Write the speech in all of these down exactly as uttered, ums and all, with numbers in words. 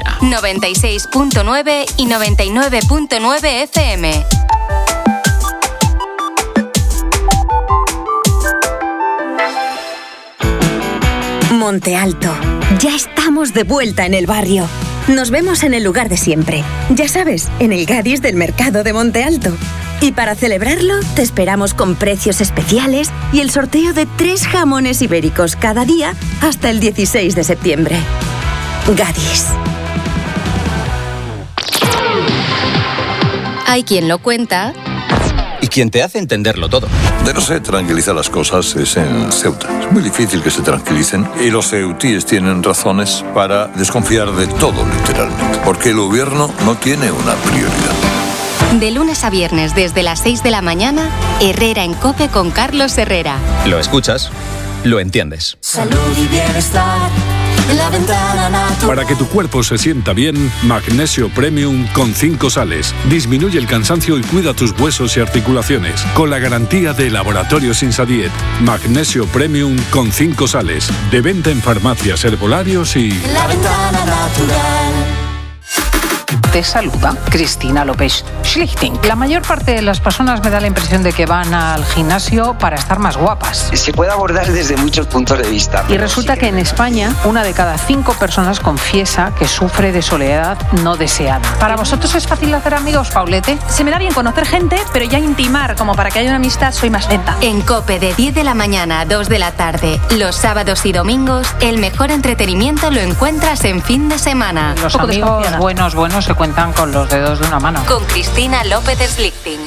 Málaga. noventa y seis punto nueve y noventa y nueve punto nueve F M. Monte Alto. Ya estamos de vuelta en el barrio. Nos vemos en el lugar de siempre. Ya sabes, en el Gadis del Mercado de Monte Alto. Y para celebrarlo, te esperamos con precios especiales y el sorteo de tres jamones ibéricos cada día hasta el dieciséis de septiembre. Gadis. Hay quien lo cuenta Y quien te hace entenderlo todo. De no se tranquilizar las cosas es en Ceuta. Es muy difícil que se tranquilicen y los ceutíes tienen razones para desconfiar de todo, literalmente. Porque el gobierno no tiene una prioridad. de lunes a viernes desde las seis de la mañana, Herrera en COPE con Carlos Herrera. Lo escuchas, lo entiendes. Salud y bienestar. La Ventana Natural. Para que tu cuerpo se sienta bien, Magnesio Premium con cinco sales. Disminuye el cansancio y cuida tus huesos y articulaciones. Con la garantía de Laboratorios Insadiet. Magnesio Premium con cinco sales. De venta en farmacias, herbolarios y... La Ventana Natural. Te saluda Cristina López Schlichting. La mayor parte de las personas me da la impresión de que van al gimnasio para estar más guapas. Se puede abordar desde muchos puntos de vista. Y resulta que en España, una de cada cinco personas confiesa que sufre de soledad no deseada. ¿Para vosotros es fácil hacer amigos, Paulete? Se me da bien conocer gente, pero ya intimar, como para que haya una amistad, soy más lenta. En COPE de diez de la mañana a dos de la tarde, los sábados y domingos, el mejor entretenimiento lo encuentras en fin de semana. Los amigos buenos, buenos se cuentan con los dedos de una mano. Con Cristina López Schlichting.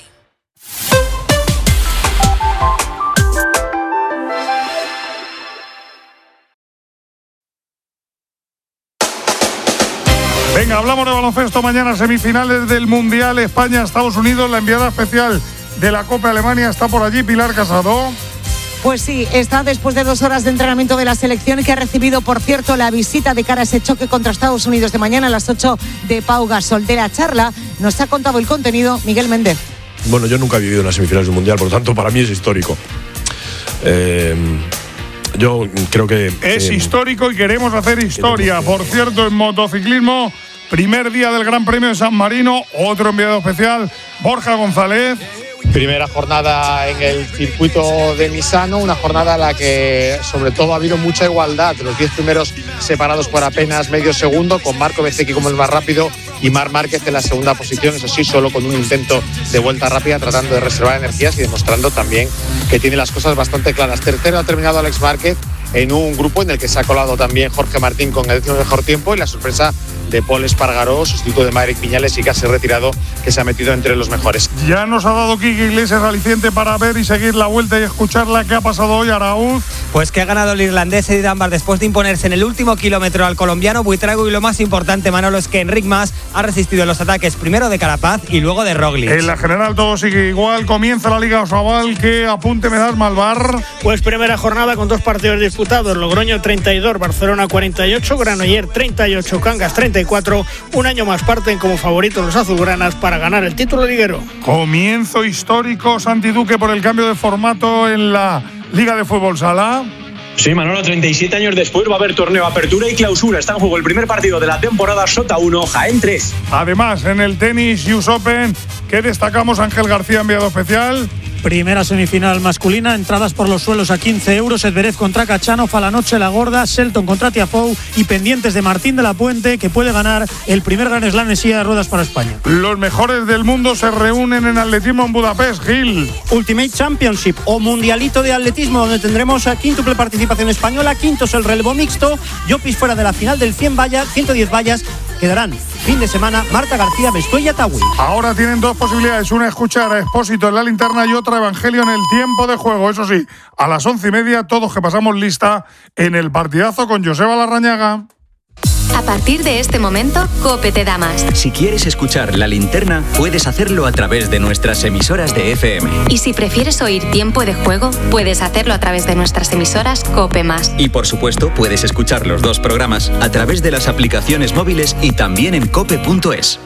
Venga, hablamos de baloncesto. Mañana semifinales del Mundial España-Estados Unidos. La enviada especial de la Copa Alemania está por allí, Pilar Casado. Pues sí, está después de dos horas de entrenamiento de la selección, que ha recibido, por cierto, la visita de cara a ese choque contra Estados Unidos de mañana a las ocho de Pau Gasol. De la charla nos ha contado el contenido Miguel Méndez. Bueno, yo nunca he vivido unas semifinales del Mundial, por lo tanto, para mí es histórico. Eh, yo creo que... Es eh, histórico y queremos hacer historia. Por cierto, en motociclismo, primer día del Gran Premio de San Marino, otro enviado especial, Borja González. Primera jornada en el circuito de Misano, una jornada en la que sobre todo ha habido mucha igualdad. Los diez primeros separados por apenas medio segundo, con Marco Bezzecchi como el más rápido y Marc Márquez en la segunda posición, eso sí, solo con un intento de vuelta rápida, tratando de reservar energías y demostrando también que tiene las cosas bastante claras. Tercero ha terminado Alex Márquez en un grupo en el que se ha colado también Jorge Martín con el décimo mejor tiempo, y la sorpresa de Paul Espargaró, sustituto de Maverick Viñales y casi retirado, que se ha metido entre los mejores. Ya nos ha dado Quique Iglesias aliciente para ver y seguir la vuelta y escucharla. ¿Qué ha pasado hoy, Araúz? Pues que ha ganado el irlandés Eddie Dunbar después de imponerse en el último kilómetro al colombiano Buitrago, y lo más importante, Manolo, es que Enric Mas ha resistido los ataques primero de Carapaz y luego de Roglic. En la general todo sigue igual, comienza la Liga Osaval. ¿Qué apunte me das, Malvar? Pues primera jornada con dos partidos disputados, Logroño treinta y dos, Barcelona cuarenta y ocho, Granollers treinta y ocho, Cangas treinta y cuatro. Un año más parten como favoritos los azulgranas para ganar el título liguero. Comienzo histórico, Santi Duque, por el cambio de formato en la Liga de Fútbol Sala. Sí, Manolo, treinta y siete años después va a haber torneo apertura y clausura. Está en juego el primer partido de la temporada, Sota uno, Jaén tres. Además, en el tenis U S Open, ¿qué destacamos? Ángel García, enviado especial. Primera semifinal masculina, entradas por los suelos a quince euros, Zverev contra Cachanov, a la noche la gorda, Shelton contra Tiafoe y pendientes de Martín de la Puente, que puede ganar el primer Grand Slam en silla de ruedas para España. Los mejores del mundo se reúnen en atletismo en Budapest, Gil. Ultimate Championship o Mundialito de Atletismo, donde tendremos a quíntuple participación española, quintos el relevo mixto, Llopis fuera de la final del cien vallas, ciento diez vallas, quedarán fin de semana Marta García, Bestoy y Ataúd. Ahora tienen dos posibilidades, una escuchar a Expósito en la linterna y otra Evangelio en el tiempo de juego. Eso sí, a las once y media todos que pasamos lista en el partidazo con Joseba Larrañaga. A partir de este momento, COPE te da más. Si quieres escuchar La Linterna, puedes hacerlo a través de nuestras emisoras de F M. Y si prefieres oír Tiempo de Juego, puedes hacerlo a través de nuestras emisoras COPE más. Y por supuesto, puedes escuchar los dos programas a través de las aplicaciones móviles y también en cope punto es.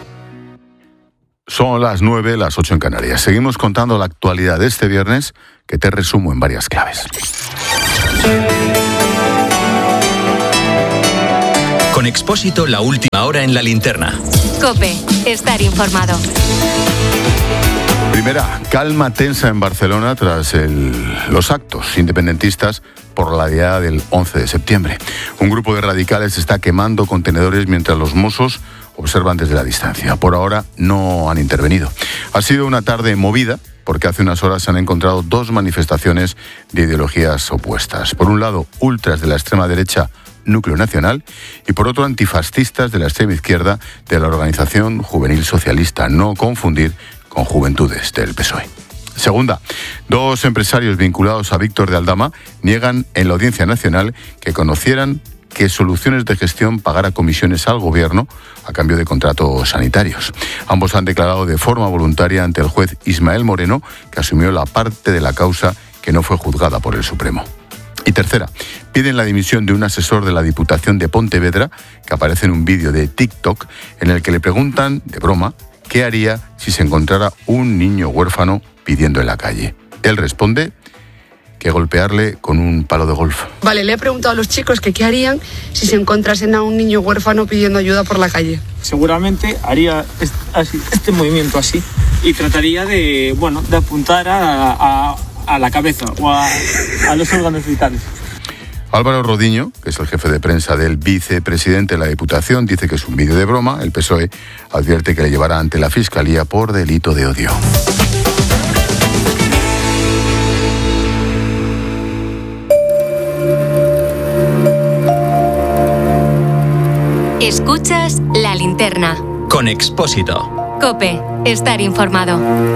Son las nueve, las ocho en Canarias. Seguimos contando la actualidad de este viernes, que te resumo en varias claves. Con Expósito, la última hora en la linterna. COPE, estar informado. Primera, calma tensa en Barcelona tras el, los actos independentistas por la diada del once de septiembre. Un grupo de radicales está quemando contenedores mientras los Mossos observan desde la distancia. Por ahora no han intervenido. Ha sido una tarde movida porque hace unas horas se han encontrado dos manifestaciones de ideologías opuestas. Por un lado, ultras de la extrema derecha Núcleo Nacional y por otro antifascistas de la extrema izquierda de la Organización Juvenil Socialista. No confundir con Juventudes del P S O E. Segunda, dos empresarios vinculados a Víctor de Aldama niegan en la Audiencia Nacional que conocieran que Soluciones de Gestión pagara comisiones al Gobierno a cambio de contratos sanitarios. Ambos han declarado de forma voluntaria ante el juez Ismael Moreno, que asumió la parte de la causa que no fue juzgada por el Supremo. Y tercera, piden la dimisión de un asesor de la Diputación de Pontevedra, que aparece en un vídeo de TikTok en el que le preguntan, de broma, qué haría si se encontrara un niño huérfano pidiendo en la calle. Él responde que golpearle con un palo de golf. Vale, le he preguntado a los chicos que qué harían si se encontrasen a un niño huérfano pidiendo ayuda por la calle. Seguramente haría este, así, este movimiento así y trataría de, bueno, de apuntar a, a, a la cabeza o a, a los órganos vitales. Álvaro Rodiño, que es el jefe de prensa del vicepresidente de la Diputación, dice que es un vídeo de broma. El P S O E advierte que le llevará ante la Fiscalía por delito de odio. Escuchas La Linterna. Con Expósito. COPE, estar informado.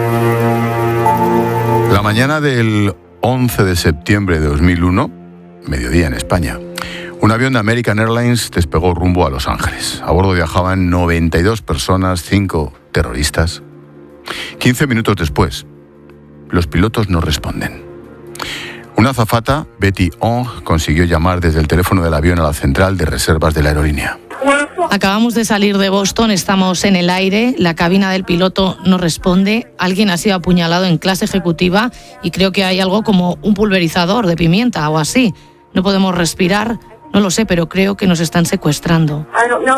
La mañana del once de septiembre de dos mil uno, mediodía en España, un avión de American Airlines despegó rumbo a Los Ángeles. A bordo viajaban noventa y dos personas, cinco terroristas. quince minutos después, los pilotos no responden. Una azafata, Betty Ong, consiguió llamar desde el teléfono del avión a la central de reservas de la aerolínea. Acabamos de salir de Boston, estamos en el aire, la cabina del piloto no responde, alguien ha sido apuñalado en clase ejecutiva y creo que hay algo como un pulverizador de pimienta o así. No podemos respirar, no lo sé, pero creo que nos están secuestrando.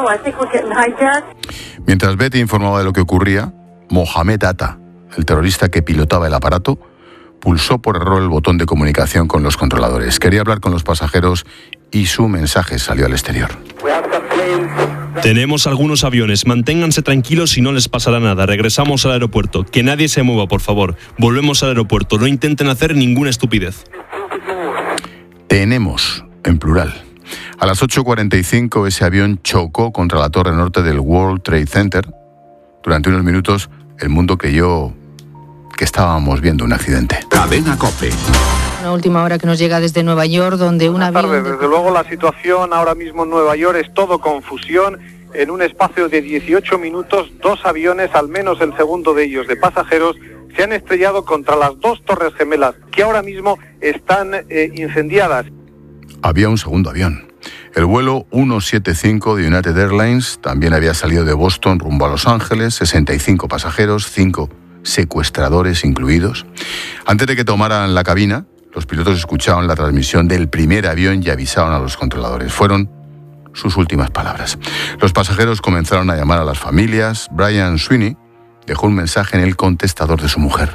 Mientras Betty informaba de lo que ocurría, Mohamed Atta, el terrorista que pilotaba el aparato, pulsó por error el botón de comunicación con los controladores. Quería hablar con los pasajeros y su mensaje salió al exterior. Tenemos algunos aviones, manténganse tranquilos y no les pasará nada. Regresamos al aeropuerto. Que nadie se mueva, por favor. Volvemos al aeropuerto. No intenten hacer ninguna estupidez. Tenemos, en plural. A las ocho cuarenta y cinco ese avión chocó contra la torre norte del World Trade Center. Durante unos minutos el mundo creyó que estábamos viendo un accidente. Cadena COPE. Una última hora que nos llega desde Nueva York, donde un avión... Buenas tardes. Desde luego la situación ahora mismo en Nueva York es todo confusión. En un espacio de dieciocho minutos, dos aviones, al menos el segundo de ellos de pasajeros, se han estrellado contra las dos torres gemelas que ahora mismo están eh, incendiadas. Había un segundo avión. El vuelo ciento setenta y cinco de United Airlines también había salido de Boston rumbo a Los Ángeles, sesenta y cinco pasajeros, cinco secuestradores incluidos. Antes de que tomaran la cabina, los pilotos escucharon la transmisión del primer avión y avisaron a los controladores. Fueron sus últimas palabras. Los pasajeros comenzaron a llamar a las familias. Brian Sweeney dejó un mensaje en el contestador de su mujer.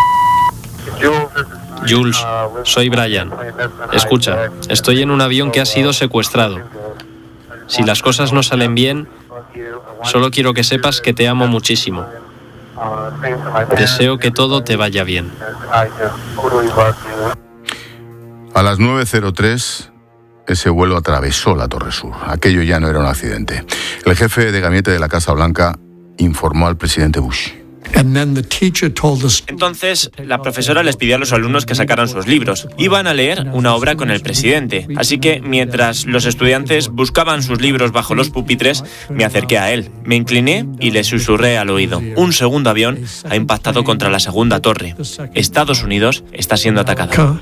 Jules, soy Brian. Escucha, estoy en un avión que ha sido secuestrado. Si las cosas no salen bien, solo quiero que sepas que te amo muchísimo. Deseo que todo te vaya bien. A las nueve cero tres, ese vuelo atravesó la Torre Sur. Aquello ya no era un accidente. El jefe de gabinete de la Casa Blanca informó al presidente Bush. Entonces, la profesora les pidió a los alumnos que sacaran sus libros. Iban a leer una obra con el presidente. Así que, mientras los estudiantes buscaban sus libros bajo los pupitres, me acerqué a él. Me incliné y le susurré al oído. Un segundo avión ha impactado contra la segunda torre. Estados Unidos está siendo atacado.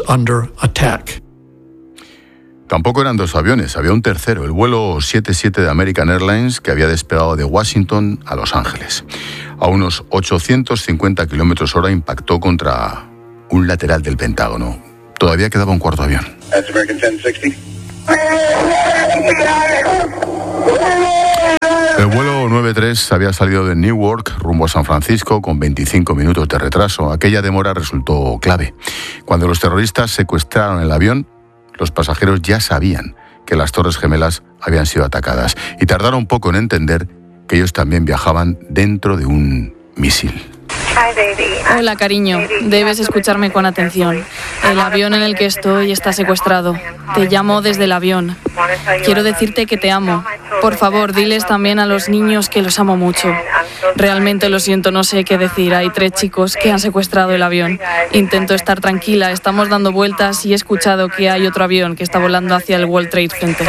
Tampoco eran dos aviones, había un tercero, el vuelo setenta y siete de American Airlines, que había despegado de Washington a Los Ángeles. A unos ochocientos cincuenta kilómetros hora impactó contra un lateral del Pentágono. Todavía quedaba un cuarto avión. El vuelo nueve tres había salido de Newark rumbo a San Francisco con veinticinco minutos de retraso. Aquella demora resultó clave. Cuando los terroristas secuestraron el avión, los pasajeros ya sabían que las Torres Gemelas habían sido atacadas y tardaron poco en entender que ellos también viajaban dentro de un misil. Hola, cariño. Debes escucharme con atención. El avión en el que estoy está secuestrado. Te llamo desde el avión. Quiero decirte que te amo. Por favor, diles también a los niños que los amo mucho. Realmente lo siento, no sé qué decir. Hay tres chicos que han secuestrado el avión. Intento estar tranquila. Estamos dando vueltas y he escuchado que hay otro avión que está volando hacia el World Trade Center.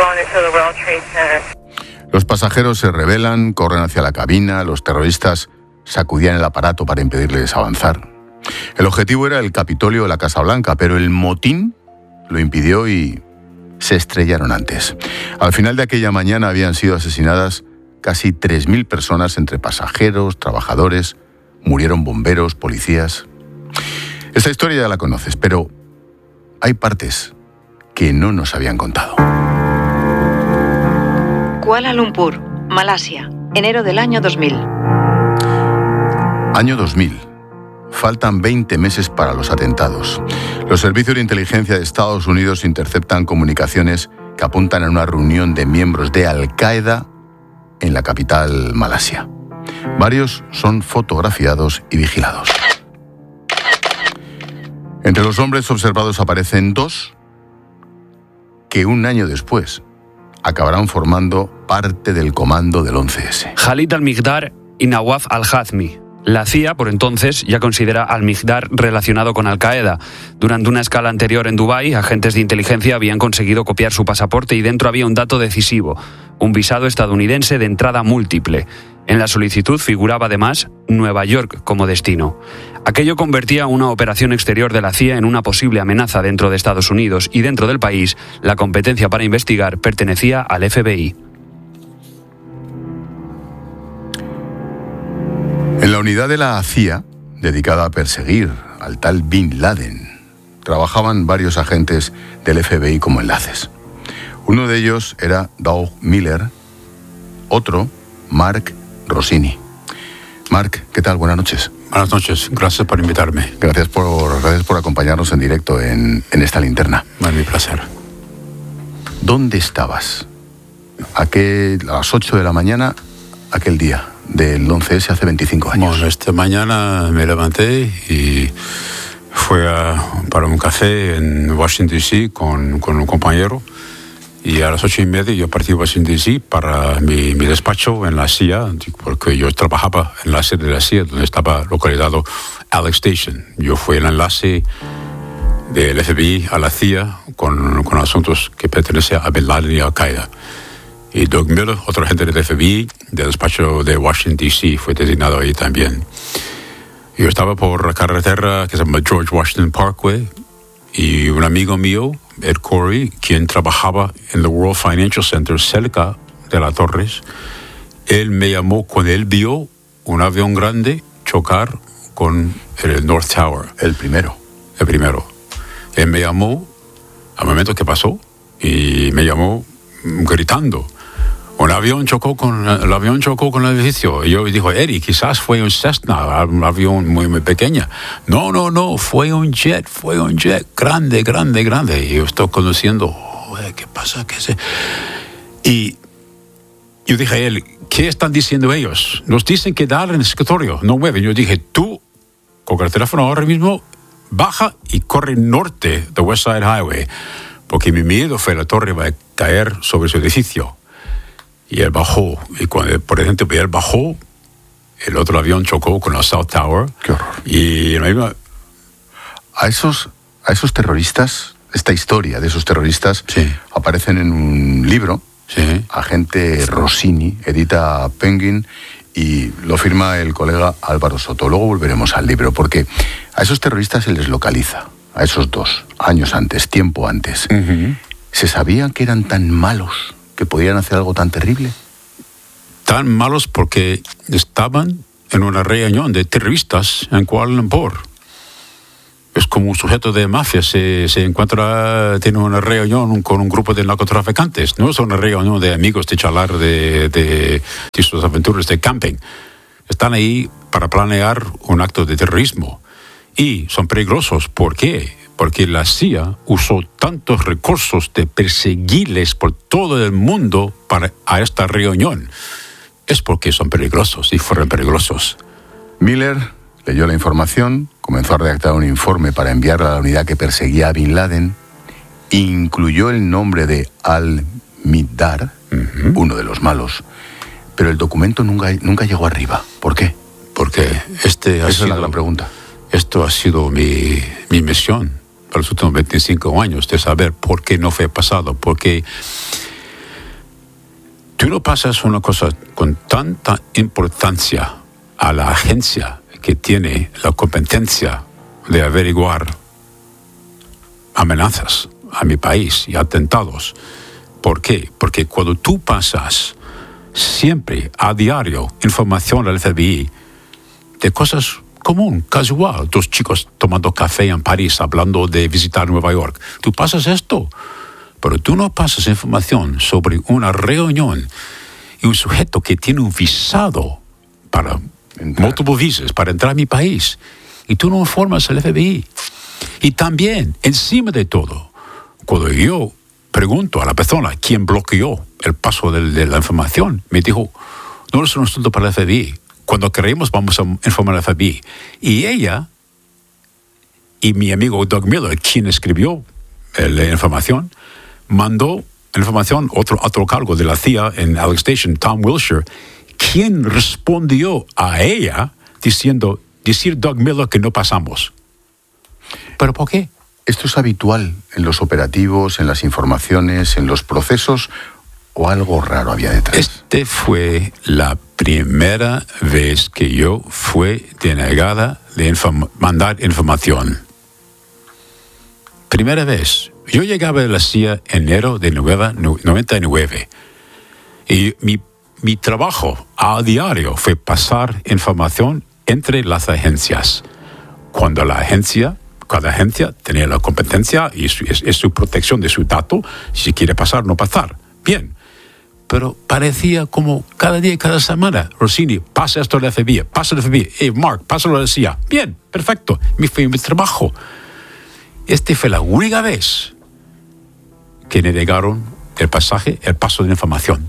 Los pasajeros se rebelan, corren hacia la cabina, los terroristas sacudían el aparato para impedirles avanzar. El objetivo era el Capitolio de la Casa Blanca, pero el motín lo impidió y se estrellaron antes. Al final de aquella mañana habían sido asesinadas casi tres mil personas entre pasajeros, trabajadores, murieron bomberos, policías. Esta historia ya la conoces, pero hay partes que no nos habían contado. Kuala Lumpur, Malasia, enero del año dos mil. Año dos mil. Faltan veinte meses para los atentados. Los servicios de inteligencia de Estados Unidos interceptan comunicaciones que apuntan a una reunión de miembros de Al-Qaeda en la capital Malasia. Varios son fotografiados y vigilados. Entre los hombres observados aparecen dos que un año después acabarán formando parte del comando del once ese. Khalid al-Miqdar y Nawaf al-Hazmi. La C I A, por entonces, ya considera al-Miqdar relacionado con Al-Qaeda. Durante una escala anterior en Dubái, agentes de inteligencia habían conseguido copiar su pasaporte y dentro había un dato decisivo, un visado estadounidense de entrada múltiple. En la solicitud figuraba además Nueva York como destino. Aquello convertía una operación exterior de la C I A en una posible amenaza dentro de Estados Unidos y dentro del país, la competencia para investigar pertenecía al F B I. En la unidad de la C I A, dedicada a perseguir al tal Bin Laden, trabajaban varios agentes del F B I como enlaces. Uno de ellos era Doug Miller, otro, Mark Rossini. Mark, ¿qué tal? Buenas noches. Buenas noches, gracias por invitarme. Gracias por, gracias por acompañarnos en directo en, en esta linterna. Es mi placer. ¿Dónde estabas? ¿A, qué, a las ocho de la mañana aquel día del once ese hace veinticinco años? Bueno, esta mañana me levanté y fui a, para un café en Washington, D C con, con un compañero y a las ocho y media yo partí a Washington, D C para mi, mi despacho en la C I A, porque yo trabajaba en la sede de la C I A donde estaba localizado Alex Station. Yo fui el enlace del F B I a la C I A con, con asuntos que pertenecen a Bin Laden y Al-Qaeda. Y Doug Miller, otro agente del F B I, del despacho de Washington, D C, fue designado ahí también. Yo estaba por la carretera que se llama George Washington Parkway, y un amigo mío, Ed Corey, quien trabajaba en el World Financial Center cerca de las Torres, él me llamó cuando él vio un avión grande chocar con el North Tower. El primero. El primero. Él me llamó al momento que pasó y me llamó gritando. Un avión chocó con el avión chocó con el edificio. Y yo dijo, Eddie, quizás fue un Cessna, un avión muy, muy pequeño. No, no, no, fue un jet, fue un jet grande, grande, grande. Y yo estoy conociendo, oh, ¿qué pasa? ¿Qué sé? Y yo dije a él, ¿qué están diciendo ellos? Nos dicen que dar en el escritorio, no mueven. Yo dije, tú, con el teléfono ahora mismo, baja y corre norte de West Side Highway. Porque mi miedo fue la torre va a caer sobre su edificio. Y él bajó. Y cuando, por ejemplo, él bajó, el otro avión chocó con la South Tower. Qué horror. Y a esos, a esos terroristas, esta historia de esos terroristas, sí, aparecen en un libro. Sí. Agente Rossini, edita Penguin, y lo firma el colega Álvaro Soto. Luego volveremos al libro, porque a esos terroristas se les localiza. A esos dos, años antes, tiempo antes. Uh-huh. ¿Se sabían que eran tan malos que podían hacer algo tan terrible? Tan malos porque estaban en una reunión de terroristas en Kuala Lumpur. es como un sujeto de mafia, se, se encuentra, tiene una reunión con un grupo de narcotraficantes, no es una reunión de amigos de charlar de, de, de sus aventuras de camping. Están ahí para planear un acto de terrorismo y son peligrosos. ¿Por qué? Porque la C I A usó tantos recursos de perseguirles por todo el mundo para a esta reunión. Es porque son peligrosos y fueron peligrosos. Miller leyó la información, comenzó a redactar un informe para enviarla a la unidad que perseguía a Bin Laden, incluyó el nombre de Al-Mihdhar, uh-huh. uno de los malos, pero el documento nunca, nunca llegó arriba. ¿Por qué? Porque este ha Esa sido, es la gran pregunta. Esto ha sido mi, mi misión para los últimos veinticinco años, de saber por qué no fue pasado, porque tú no pasas una cosa con tanta importancia a la agencia que tiene la competencia de averiguar amenazas a mi país y atentados. ¿Por qué? Porque cuando tú pasas siempre a diario información al F B I de cosas común, casual, dos chicos tomando café en París hablando de visitar Nueva York, tú pasas esto, pero tú no pasas información sobre una reunión y un sujeto que tiene un visado para multiple visas para entrar a mi país, y tú no informas al F B I. Y también, encima de todo, cuando yo pregunto a la persona quién bloqueó el paso de, de la información, me dijo, no es un asunto para el F B I, cuando queremos vamos a informar al F B I. Y ella y mi amigo Doug Miller, quien escribió la información, mandó la información a otro, otro cargo de la C I A en Alex Station, Tom Wilshire, quien respondió a ella diciendo, decir Doug Miller que no pasamos. ¿Pero por qué? ¿Esto es habitual en los operativos, en las informaciones, en los procesos, o algo raro había detrás? Este fue la primera vez que yo fui denegada de inform- mandar información. Primera vez. Yo llegaba a la C I A en enero de noventa y nueve y mi Mi trabajo a diario fue pasar información entre las agencias. Cuando la agencia, cada agencia tenía la competencia y su, es, es su protección de su dato, si quiere pasar, no pasar. Bien, pero parecía como cada día, cada semana, Rossini, pasa esto al F B I, pasa al F B I, hey, Mark, pásalo a la C I A. Bien, perfecto, mi, fue mi trabajo. Esta fue la única vez que me negaron el pasaje, el paso de información.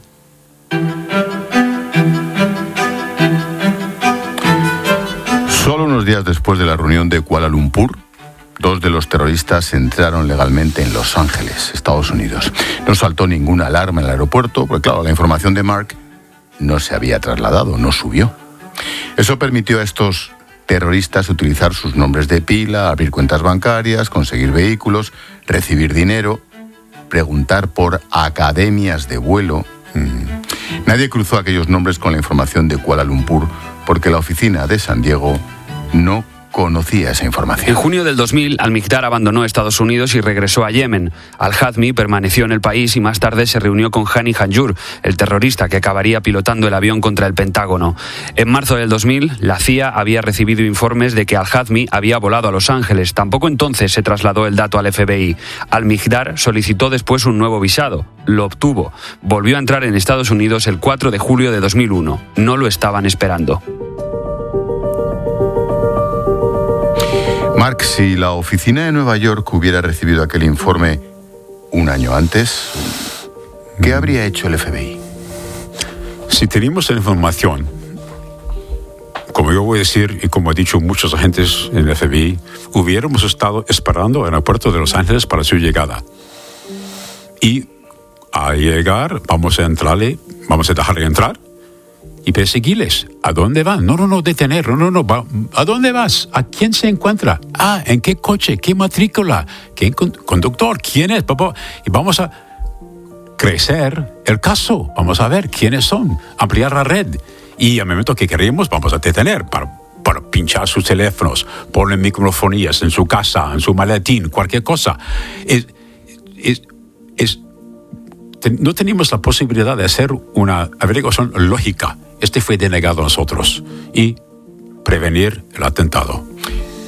Solo unos días después de la reunión de Kuala Lumpur, dos de los terroristas entraron legalmente en Los Ángeles, Estados Unidos. No saltó ninguna alarma en el aeropuerto, porque claro, la información de Mark no se había trasladado, no subió. Eso permitió a estos terroristas utilizar sus nombres de pila, abrir cuentas bancarias, conseguir vehículos, recibir dinero, preguntar por academias de vuelo. Mm. Nadie cruzó aquellos nombres con la información de Kuala Lumpur porque la oficina de San Diego no conocía esa información. En junio del dos mil, Al-Mihdhar abandonó Estados Unidos y regresó a Yemen. Al-Hazmi permaneció en el país y más tarde se reunió con Hani Hanjour, el terrorista que acabaría pilotando el avión contra el Pentágono. En marzo del dos mil, la C I A había recibido informes de que Al-Hazmi había volado a Los Ángeles. Tampoco entonces se trasladó el dato al F B I. Al-Mihdhar solicitó después un nuevo visado. Lo obtuvo. Volvió a entrar en Estados Unidos el cuatro de julio de dos mil uno. No lo estaban esperando. Mark, si la oficina de Nueva York hubiera recibido aquel informe un año antes, ¿qué habría hecho el F B I? Si teníamos la información, como yo voy a decir y como han dicho muchos agentes en el F B I, hubiéramos estado esperando en el aeropuerto de Los Ángeles para su llegada. Y al llegar, vamos a entrarle, vamos a dejarle entrar y perseguirles. ¿A dónde van? No, no, no, detener. No, no, no. Va. ¿A dónde vas? ¿A quién se encuentra? Ah, ¿en qué coche? ¿Qué matrícula? ¿Qué conductor? ¿Quién es? Papá? Y vamos a crecer el caso. Vamos a ver quiénes son. Ampliar la red. Y al momento que queremos, vamos a detener para, para pinchar sus teléfonos, poner microfonías en su casa, en su maletín, cualquier cosa. Es, es, es, no teníamos la posibilidad de hacer una averiguación lógica. Este fue denegado a nosotros y prevenir el atentado.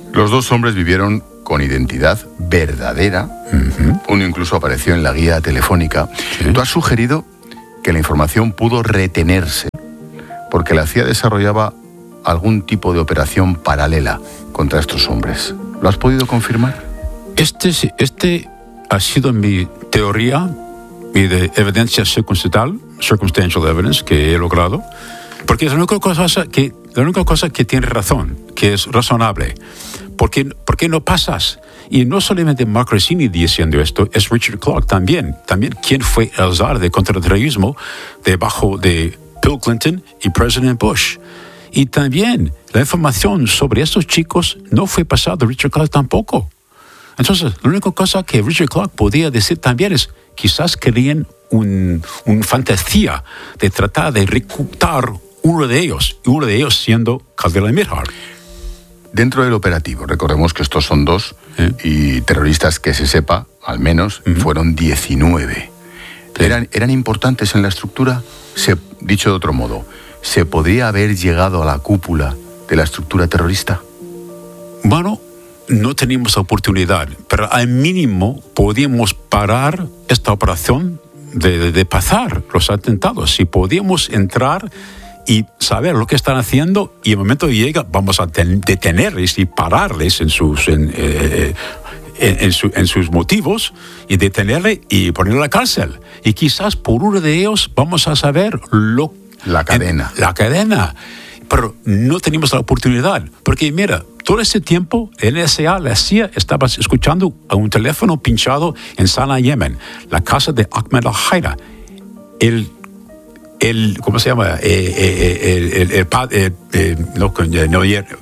Los dos hombres vivieron con identidad verdadera. Uh-huh. Uno incluso apareció en la guía telefónica. ¿Sí? Tú has sugerido que la información pudo retenerse porque la C I A desarrollaba algún tipo de operación paralela contra estos hombres. ¿Lo has podido confirmar? Este, este ha sido mi teoría y de evidencia circunstancial, circumstantial evidence, que he logrado, porque es la única cosa que, la única cosa que tiene razón, que es razonable. ¿Por qué, ¿Por qué no pasas? Y no solamente Mark Rossini diciendo esto, es Richard Clarke también. También quien fue el zar de contraterrorismo debajo de Bill Clinton y President Bush. Y también la información sobre estos chicos no fue pasada a Richard Clarke tampoco. Entonces, la única cosa que Richard Clarke podía decir también es quizás querían un, un fantasía de tratar de reclutar uno de ellos, y uno de ellos siendo Khalil Mihdhar. Dentro del operativo, recordemos que estos son dos, ¿Eh? y terroristas que se sepa, al menos, uh-huh. fueron diecinueve. Sí. ¿Eran, ¿Eran importantes en la estructura? Se, dicho de otro modo, ¿se podría haber llegado a la cúpula de la estructura terrorista? Bueno, no teníamos oportunidad, pero al mínimo podíamos parar esta operación de, de, de pasar los atentados. Si podíamos entrar y saber lo que están haciendo, y el momento llega, vamos a ten, detenerles y pararles en sus, en, eh, en, en, su, en sus motivos, y detenerle y ponerle a la cárcel. Y quizás por uno de ellos vamos a saber lo La cadena. En, la cadena. Pero no teníamos la oportunidad. Porque mira, todo ese tiempo, el N S A, la C I A, estaba escuchando a un teléfono pinchado en Sanaa, Yemen, la casa de Ahmed al-Haida. El, el, ¿cómo se llama? Eh, eh, el, el, el, el, el, no, no,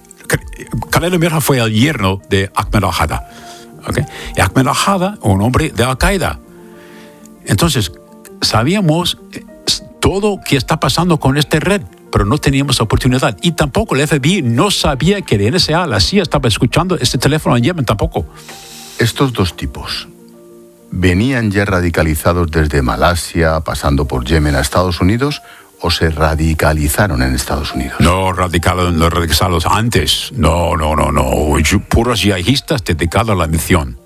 Khalil Mihdhar fue el yerno de Ahmed al-Haida. ¿Okay? Y Ahmed al-Haida, un hombre de Al-Qaeda. Entonces, sabíamos todo que está pasando con esta red, pero no teníamos oportunidad. Y tampoco el F B I no sabía que el N S A, la C I A, estaba escuchando este teléfono en Yemen tampoco. Estos dos tipos venían ya radicalizados desde Malasia, pasando por Yemen a Estados Unidos, o se radicalizaron en Estados Unidos. No, radicalizados, no radicalizados antes. No, no, no, no. Puros yihadistas dedicados a la misión.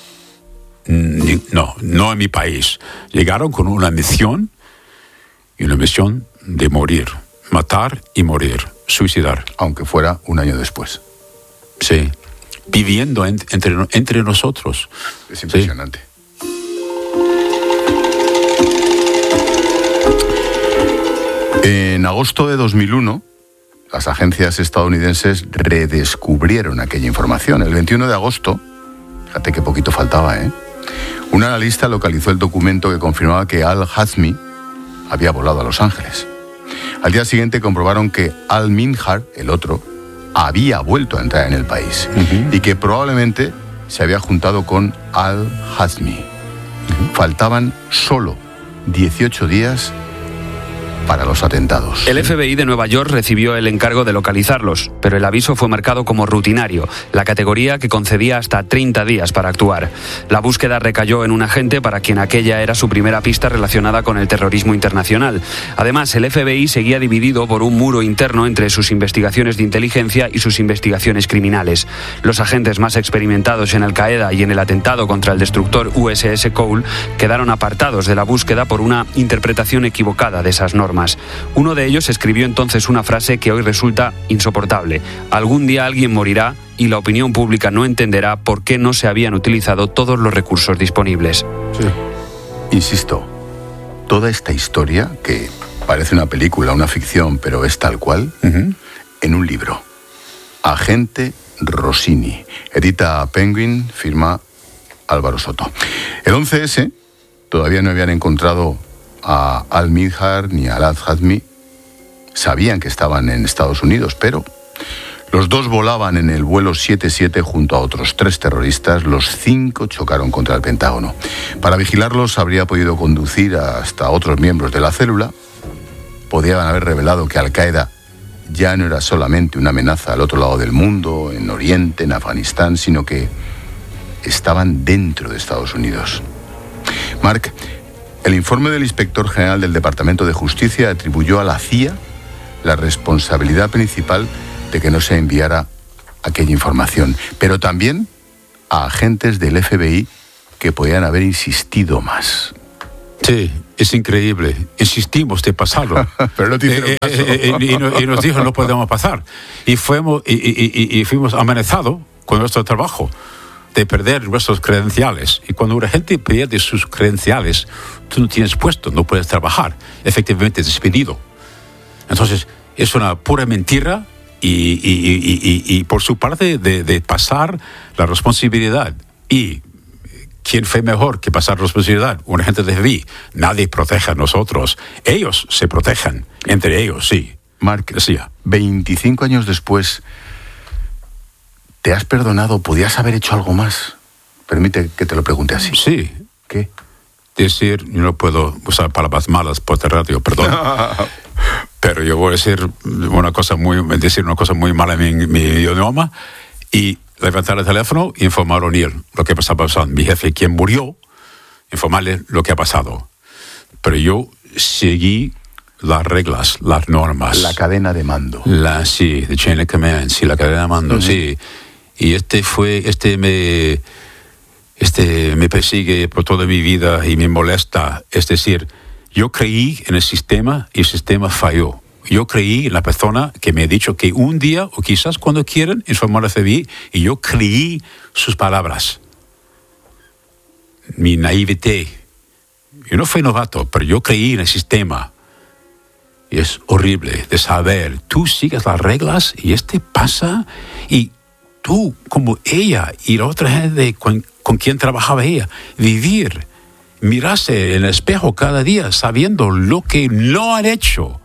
No, no en mi país. Llegaron con una misión, y una misión de morir, matar y morir, suicidar. Aunque fuera un año después. Sí, viviendo en, entre, entre nosotros. Es impresionante. Sí. En agosto de dos mil uno, las agencias estadounidenses redescubrieron aquella información. El veintiuno de agosto, fíjate qué poquito faltaba, ¿eh? Un analista localizó el documento que confirmaba que al-Hazmi había volado a Los Ángeles. Al día siguiente comprobaron que al-Mihdhar, el otro, había vuelto a entrar en el país, uh-huh. y que probablemente se había juntado con al-Hazmi. Uh-huh. Faltaban solo dieciocho días para los atentados. El F B I de Nueva York recibió el encargo de localizarlos, pero el aviso fue marcado como rutinario, la categoría que concedía hasta treinta días para actuar. La búsqueda recayó en un agente para quien aquella era su primera pista relacionada con el terrorismo internacional. Además, el F B I seguía dividido por un muro interno entre sus investigaciones de inteligencia y sus investigaciones criminales. Los agentes más experimentados en Al-Qaeda y en el atentado contra el destructor U S S Cole quedaron apartados de la búsqueda por una interpretación equivocada de esas normas. Uno de ellos escribió entonces una frase que hoy resulta insoportable: algún día alguien morirá y la opinión pública no entenderá por qué no se habían utilizado todos los recursos disponibles. Sí. Insisto, toda esta historia, que parece una película, una ficción, pero es tal cual, uh-huh. en un libro. Agente Rossini. Edita Penguin, firma Álvaro Soto. El once ese todavía no habían encontrado a al-Mihdhar ni a al-Hazmi. Sabían que estaban en Estados Unidos, pero los dos volaban en el vuelo setenta y siete junto a otros tres terroristas. Los cinco chocaron contra el Pentágono. Para vigilarlos habría podido conducir hasta otros miembros de la célula. Podían haber revelado que Al-Qaeda ya no era solamente una amenaza al otro lado del mundo, en Oriente, en Afganistán, sino que estaban dentro de Estados Unidos. Marc, el informe del inspector general del Departamento de Justicia atribuyó a la C I A la responsabilidad principal de que no se enviara aquella información, pero también a agentes del F B I que podían haber insistido más. Sí, es increíble. Insistimos de pasarlo. Pero no te hicieron eh, caso. eh, eh, y, no- y nos dijo no podemos pasar. Y fuimos, y, y- y- y fuimos amenazados con nuestro trabajo de perder nuestros credenciales. Y cuando una gente pierde sus credenciales, tú no tienes puesto, no puedes trabajar. Efectivamente, despedido. Entonces, es una pura mentira y, y- y- y- y por su parte de, de pasar la responsabilidad. Y ¿quién fue mejor que pasar responsabilidad? Un agente de F B I. Nadie protege a nosotros. Ellos se protegen. Entre ellos, sí. Marc, decía. veinticinco años después, ¿te has perdonado? ¿Podías haber hecho algo más? Permite que te lo pregunte así. Sí. ¿Qué? Decir, yo no puedo usar palabras malas por la radio, perdón. Pero yo voy a decir una cosa muy, decir una cosa muy mala en mi, mi idioma y levantar el teléfono e informar a O'Neill lo que estaba pasando. Mi jefe, quien murió, informarle lo que ha pasado. Pero yo seguí las reglas, las normas. La cadena de mando. La, sí, the chain of command, sí, la cadena de mando, Uh-huh. sí. Y este fue, este me, este me persigue por toda mi vida y me molesta. Es decir, yo creí en el sistema y el sistema falló. Yo creí en la persona que me ha dicho que un día, o quizás cuando quieran, informar a F B I, y yo creí sus palabras. Mi naivete. Yo no fui novato, pero yo creí en el sistema. Y es horrible de saber, tú sigues las reglas y este pasa, y tú, como ella y la otra gente con, con quien trabajaba ella, vivir, mirarse en el espejo cada día sabiendo lo que no han hecho,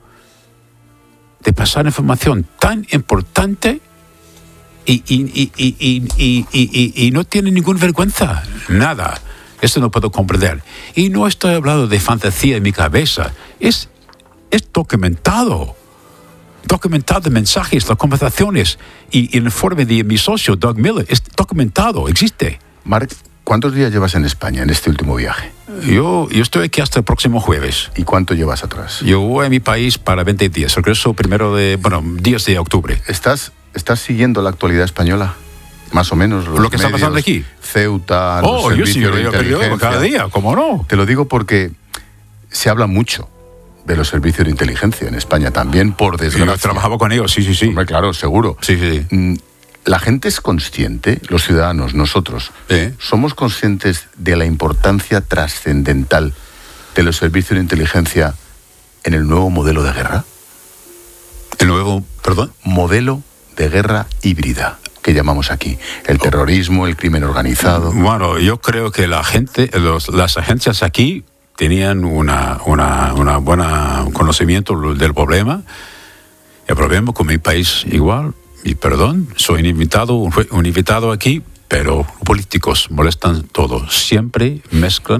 de pasar información tan importante y, y, y, y, y, y, y, y, y no tiene ninguna vergüenza, nada. Esto no puedo comprender. Y no estoy hablando de fantasía en mi cabeza, es, es documentado. Documentado mensajes, las conversaciones y, y el informe de mi socio, Doug Miller, es documentado, existe. Marc, ¿cuántos días llevas en España en este último viaje? Yo, yo estoy aquí hasta el próximo jueves. ¿Y cuánto llevas atrás? Yo voy a mi país para veinte días. Regreso primero de, bueno, días de octubre. ¿Estás, estás siguiendo la actualidad española? Más o menos. Los Lo que está medios, pasando aquí. Ceuta, Oh, los yo sí, servicios yo de leo periódico inteligencia. cada día, ¿cómo no? Te lo digo porque se habla mucho de los servicios de inteligencia en España también, por desgracia. Yo trabajaba con ellos, sí, sí, sí. Hombre, claro, seguro. Sí, sí. Mm, La gente es consciente, los ciudadanos, nosotros, Sí. somos conscientes de la importancia trascendental de los servicios de inteligencia en el nuevo modelo de guerra. El nuevo, perdón. Modelo de guerra híbrida, que llamamos aquí. El terrorismo, el crimen organizado. Bueno, yo creo que la gente, los, las agencias aquí tenían una, una, una buena conocimiento del problema. El problema con mi país igual. Y perdón, soy un invitado, un, un invitado aquí, pero los políticos molestan todo. Siempre mezclan,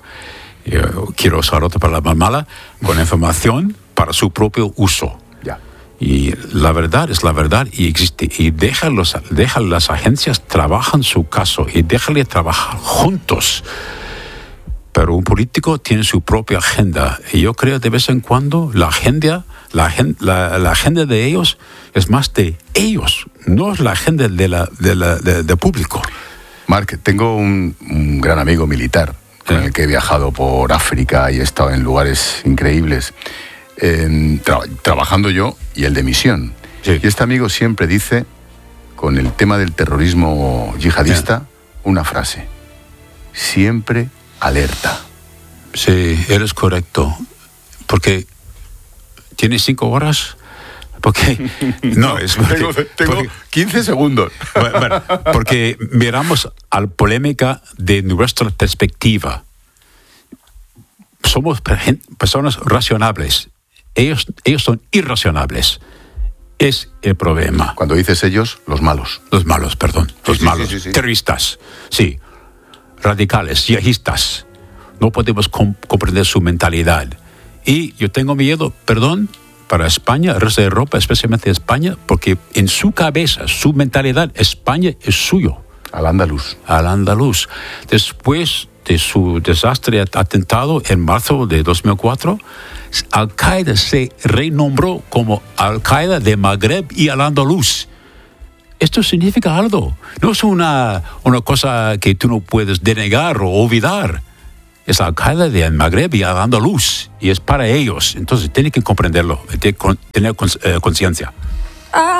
yo quiero usar otra palabra mala, con información para su propio uso. Ya. Y la verdad es la verdad y existe. Y dejan, los, dejan las agencias trabajan su caso y déjale trabajar juntos. Pero un político tiene su propia agenda. Y yo creo de vez en cuando la agenda, la, agen- la, la agenda de ellos es más de ellos, no es la agenda de la, de la, de, de público. Marc, tengo un, un gran amigo militar con el que he viajado por África y he estado en lugares increíbles, eh, tra- trabajando yo y el de misión. Sí. Y este amigo siempre dice, con el tema del terrorismo yihadista, una frase: siempre alerta. Sí, eres correcto. Porque tienes cinco horas. Porque no, es porque, Tengo, tengo porque- quince segundos. Bueno, bueno, porque miramos a la polémica de nuestra perspectiva. Somos per- personas racionables. Ellos, ellos son irracionables. Es el problema. Cuando dices ellos, los malos. Los malos, perdón. Los sí, malos. sí, sí, sí. Terroristas. Sí. Radicales, yihadistas. No podemos com- comprender su mentalidad. Y yo tengo miedo, perdón, para España, el resto de Europa, especialmente España, porque en su cabeza, su mentalidad, España es suyo. Al andaluz. Al andaluz. Después de su desastre atentado en marzo de dos mil cuatro, Al-Qaeda se renombró como Al-Qaeda de Magreb y al andaluz. esto significa algo. No es una, una cosa que tú no puedes denegar o olvidar. Es la Al-Qaeda de Magreb y Al-Andalus, y es para ellos. Entonces, tienen que comprenderlo, tienen que tener conciencia.